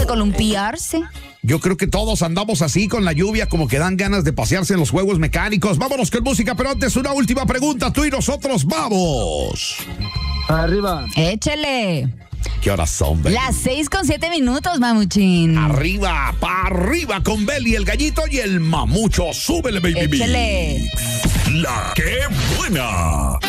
columpiarse. Yo creo que todos andamos así con la lluvia, como que dan ganas de pasearse en los juegos mecánicos. Vámonos con música, pero antes una última pregunta. Tú y nosotros vamos. Arriba. Échele. ¿Qué horas son, Beli? Las 6:07, mamuchín. Arriba, pa' arriba con Beli, el gallito y el mamucho. Súbele, baby. Échele. La que buena.